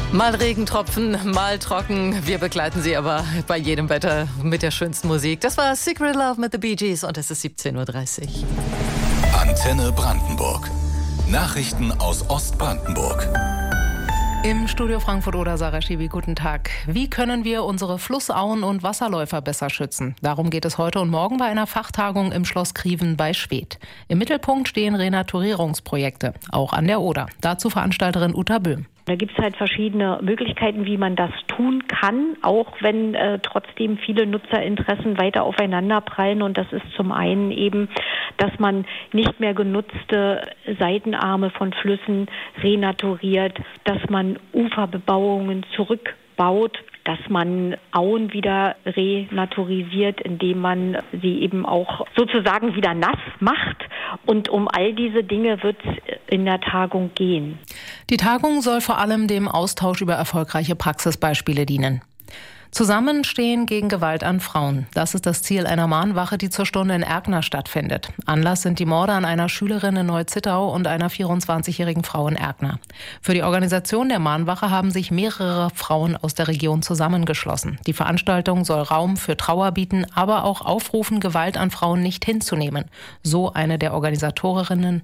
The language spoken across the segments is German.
Mal Regentropfen, mal trocken. Wir begleiten Sie aber bei jedem Wetter mit der schönsten Musik. Das war Secret Love mit The Bee Gees und es ist 17:30 Uhr. Antenne Brandenburg. Nachrichten aus Ostbrandenburg. Im Studio Frankfurt oder Sarah Schiwi, guten Tag. Wie können wir unsere Flussauen und Wasserläufer besser schützen? Darum geht es heute und morgen bei einer Fachtagung im Schloss Grieven bei Schwedt. Im Mittelpunkt stehen Renaturierungsprojekte, auch an der Oder. Dazu Veranstalterin Uta Böhm. Da gibt es halt verschiedene Möglichkeiten, wie man das tun kann, auch wenn trotzdem viele Nutzerinteressen weiter aufeinander prallen. Und das ist zum einen eben, dass man nicht mehr genutzte Seitenarme von Flüssen renaturiert, dass man Uferbebauungen zurückbaut, dass man Auen wieder renaturisiert, indem man sie eben auch sozusagen wieder nass macht. Und um all diese Dinge wird es in der Tagung gehen. Die Tagung soll vor allem dem Austausch über erfolgreiche Praxisbeispiele dienen. Zusammenstehen gegen Gewalt an Frauen. Das ist das Ziel einer Mahnwache, die zur Stunde in Erkner stattfindet. Anlass sind die Morde an einer Schülerin in Neu-Zittau und einer 24-jährigen Frau in Erkner. Für die Organisation der Mahnwache haben sich mehrere Frauen aus der Region zusammengeschlossen. Die Veranstaltung soll Raum für Trauer bieten, aber auch aufrufen, Gewalt an Frauen nicht hinzunehmen. So eine der Organisatorinnen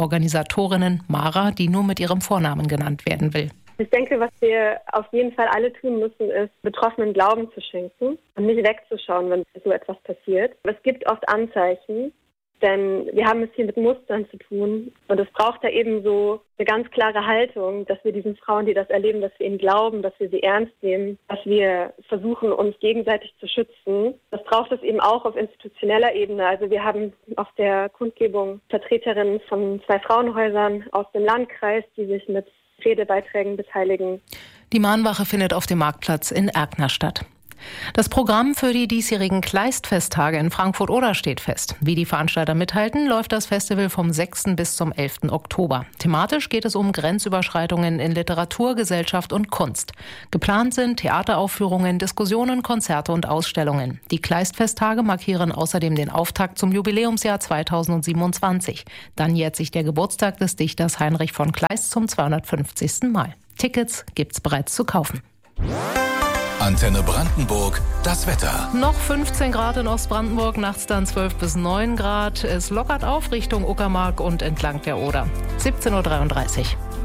Mara, die nur mit ihrem Vornamen genannt werden will. Ich denke, was wir auf jeden Fall alle tun müssen, ist, Betroffenen Glauben zu schenken und nicht wegzuschauen, wenn so etwas passiert. Es gibt oft Anzeichen, denn wir haben es hier mit Mustern zu tun. Und es braucht da eben so eine ganz klare Haltung, dass wir diesen Frauen, die das erleben, dass wir ihnen glauben, dass wir sie ernst nehmen, dass wir versuchen, uns gegenseitig zu schützen. Das braucht es eben auch auf institutioneller Ebene. Also wir haben auf der Kundgebung Vertreterinnen von 2 Frauenhäusern aus dem Landkreis, die sich mit Redebeiträgen beteiligen. Die Mahnwache findet auf dem Marktplatz in Erkner statt. Das Programm für die diesjährigen Kleistfesttage in Frankfurt-Oder steht fest. Wie die Veranstalter mithalten, läuft das Festival vom 6. bis zum 11. Oktober. Thematisch geht es um Grenzüberschreitungen in Literatur, Gesellschaft und Kunst. Geplant sind Theateraufführungen, Diskussionen, Konzerte und Ausstellungen. Die Kleistfesttage markieren außerdem den Auftakt zum Jubiläumsjahr 2027. Dann jährt sich der Geburtstag des Dichters Heinrich von Kleist zum 250. Mal. Tickets gibt's bereits zu kaufen. Antenne Brandenburg, das Wetter. Noch 15 Grad in Ostbrandenburg, nachts dann 12 bis 9 Grad. Es lockert auf Richtung Uckermark und entlang der Oder. 17:33 Uhr.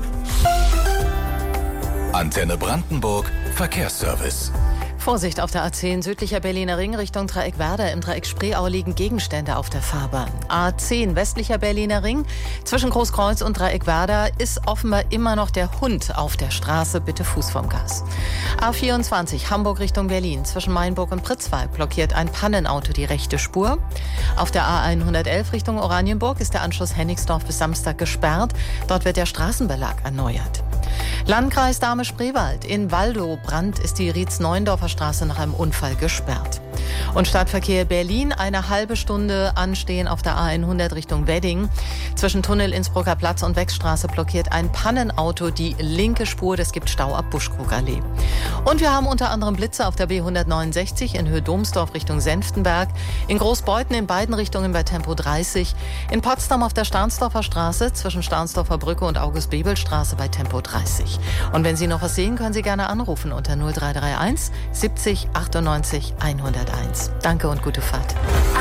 Antenne Brandenburg, Verkehrsservice. Vorsicht auf der A10 südlicher Berliner Ring Richtung Dreieck Werder. Im Dreieck Spreeau liegen Gegenstände auf der Fahrbahn. A10 westlicher Berliner Ring zwischen Großkreuz und Dreieck Werder ist offenbar immer noch der Hund auf der Straße. Bitte Fuß vom Gas. A24 Hamburg Richtung Berlin zwischen Mainburg und Pritzwalk blockiert ein Pannenauto die rechte Spur. Auf der A111 Richtung Oranienburg ist der Anschluss Hennigsdorf bis Samstag gesperrt. Dort wird der Straßenbelag erneuert. Landkreis Dahme-Spreewald. In Waldow-Brand ist die Rietz-Neuendorfer Straße nach einem Unfall gesperrt. Und Stadtverkehr Berlin, eine halbe Stunde Anstehen auf der A100 Richtung Wedding. Zwischen Tunnel Innsbrucker Platz und Wechstraße blockiert ein Pannenauto die linke Spur. Es gibt Stau ab Buschkrugallee. Und wir haben unter anderem Blitze auf der B169 in Höhe Domsdorf Richtung Senftenberg. In Großbeuthen in beiden Richtungen bei Tempo 30. In Potsdam auf der Starnsdorfer Straße zwischen Starnsdorfer Brücke und August-Bebel-Straße bei Tempo 30. Und wenn Sie noch was sehen, können Sie gerne anrufen unter 0331 70 98 101. Danke und gute Fahrt.